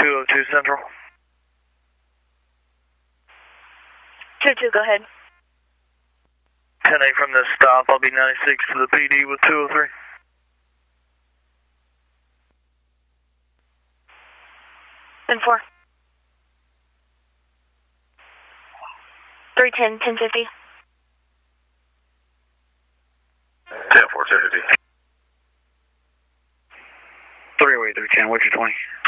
202 Central. 2-2, go ahead. 10-8 from this stop. I'll be 96 to the PD with 203. Then 4. 310, 1050. 10-4, 1050. 308, 310, what's your 20?